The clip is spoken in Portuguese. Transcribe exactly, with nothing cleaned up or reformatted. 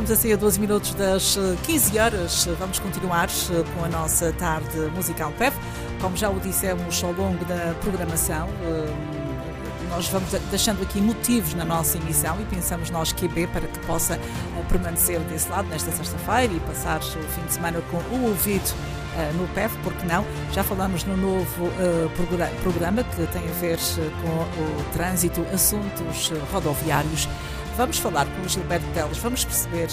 Estamos a sair a doze minutos das quinze horas. Vamos continuar com a nossa tarde musical P E V. Como já o dissemos ao longo da programação, nós vamos deixando aqui motivos na nossa emissão e pensamos nós Q B para que possa permanecer desse lado nesta sexta-feira e passar o fim de semana com o ouvido no P E V, porque não? Já falamos no novo uh, programa que tem a ver com o trânsito, assuntos rodoviários. Vamos falar com o Gilberto Teles, vamos perceber